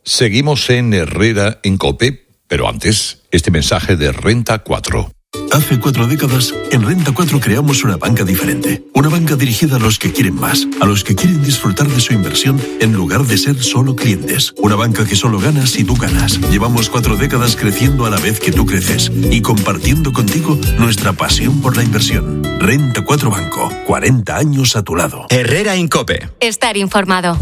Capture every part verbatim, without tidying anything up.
Seguimos en Herrera en COPE, pero antes, este mensaje de Renta cuatro. Hace cuatro décadas, en Renta cuatro creamos una banca diferente. Una banca dirigida a los que quieren más, a los que quieren disfrutar de su inversión en lugar de ser solo clientes. Una banca que solo gana si tú ganas. Llevamos cuatro décadas creciendo a la vez que tú creces y compartiendo contigo nuestra pasión por la inversión. Renta cuatro Banco, cuarenta años a tu lado. Herrera en COPE. Estar informado.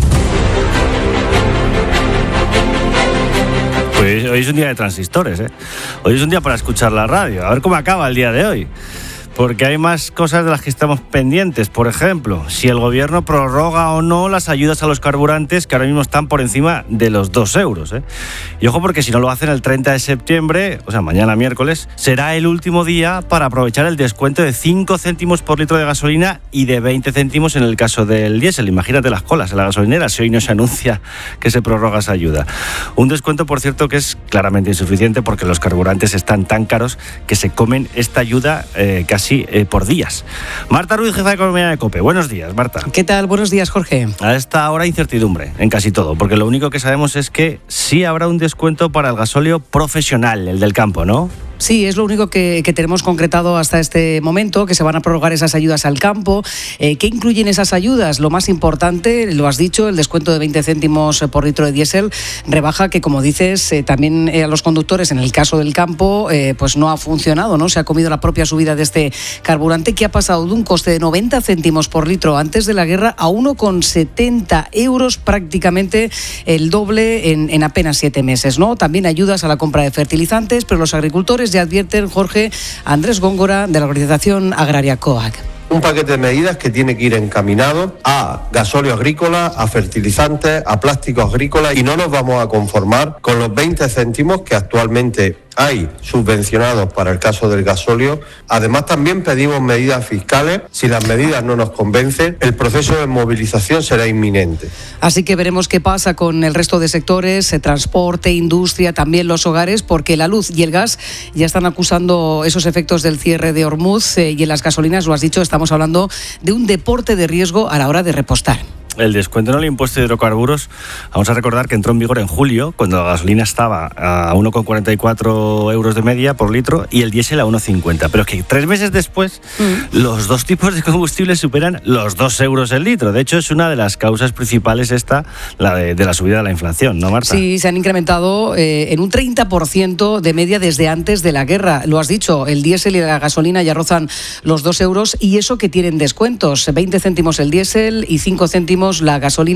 Pues hoy es un día de transistores, ¿eh? Hoy es un día para escuchar la radio. A ver cómo acaba el día de hoy. Porque hay más cosas de las que estamos pendientes. Por ejemplo, si el gobierno prorroga o no las ayudas a los carburantes, que ahora mismo están por encima de los dos euros. ¿eh? Y ojo, porque si no lo hacen el treinta de septiembre, o sea, mañana miércoles, será el último día para aprovechar el descuento de cinco céntimos por litro de gasolina y de veinte céntimos en el caso del diésel. Imagínate las colas en la gasolinera si hoy no se anuncia que se prorroga esa ayuda. Un descuento, por cierto, que es claramente insuficiente porque los carburantes están tan caros que se comen esta ayuda eh, casi Sí, eh, por días. Marta Ruiz, jefa de Economía de COPE. Buenos días, Marta. ¿Qué tal? Buenos días, Jorge. A esta hora incertidumbre en casi todo, porque lo único que sabemos es que sí habrá un descuento para el gasóleo profesional, el del campo, ¿no? Sí, es lo único que, que tenemos concretado hasta este momento, que se van a prorrogar esas ayudas al campo. Eh, ¿Qué incluyen esas ayudas? Lo más importante, lo has dicho, el descuento de veinte céntimos por litro de diésel, rebaja que, como dices, eh, también eh, a los conductores, en el caso del campo, eh, pues no ha funcionado, ¿no? Se ha comido la propia subida de este carburante, que ha pasado de un coste de noventa céntimos por litro antes de la guerra a uno coma setenta euros, prácticamente el doble en, en apenas siete meses, ¿no? También ayudas a la compra de fertilizantes, pero los agricultores ya advierten, Jorge, Andrés Góngora, de la organización agraria COAG. Un paquete de medidas que tiene que ir encaminado a gasóleo agrícola, a fertilizantes, a plásticos agrícolas, y no nos vamos a conformar con los veinte céntimos que actualmente hay subvencionados para el caso del gasóleo. Además, también pedimos medidas fiscales. Si las medidas no nos convencen, el proceso de movilización será inminente. Así que veremos qué pasa con el resto de sectores, eh, transporte, industria, también los hogares, porque la luz y el gas ya están acusando esos efectos del cierre de Hormuz, eh, y en las gasolinas, lo has dicho, estamos hablando de un deporte de riesgo a la hora de repostar. El descuento en el impuesto de hidrocarburos, vamos a recordar que entró en vigor en julio, cuando la gasolina estaba a uno coma cuarenta y cuatro euros de media por litro y el diésel a uno coma cincuenta. Pero es que tres meses después, mm. los dos tipos de combustible superan los dos euros el litro. De hecho, es una de las causas principales esta, la de, de la subida de la inflación, ¿no, Marta? Sí, se han incrementado eh, en un treinta por ciento de media desde antes de la guerra. Lo has dicho, el diésel y la gasolina ya rozan los dos euros, y eso que tienen descuentos, veinte céntimos el diésel y cinco céntimos la gasolina.